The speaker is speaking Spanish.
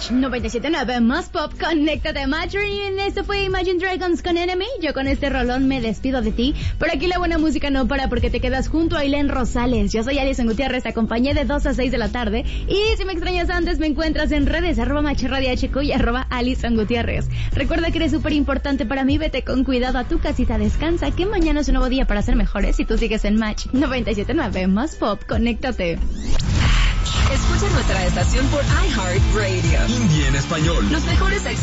Match 97.9 más pop, conéctate Match. Esto fue Imagine Dragons con Enemy. Yo con este rolón me despido de ti. Por aquí la buena música no para porque te quedas junto a Ailén Rosales. Yo soy Alison Gutiérrez, te acompañé de 2 a 6 de la tarde. Y si me extrañas antes, me encuentras en redes @MatchRadioHQ y @Alison Gutiérrez. Recuerda que eres súper importante para mí. Vete con cuidado a tu casita, descansa, que mañana es un nuevo día para ser mejores. Si tú sigues en Match 97.9 más pop, conéctate. Escucha nuestra estación por iHeartRadio. Indie en español. Los mejores